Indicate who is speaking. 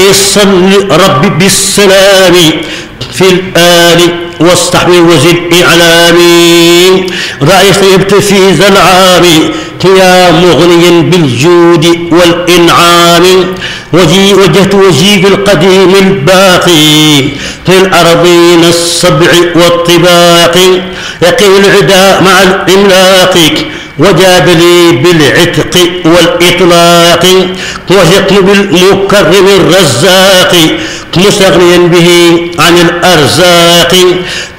Speaker 1: صل ربي بالسلام في الآل واستحوي وزد إعلامي. رأيت في ذا العام يا مغنيا بالجود والإنعام. وجهت وجهي في القديم الباقي في الأرضين السبع والطباق. يقي العداء مع الإملاق وجاب لي بالعتق والإطلاق. وثقت بالمكرم الرزاق مستغنيا به عن الأرزاق.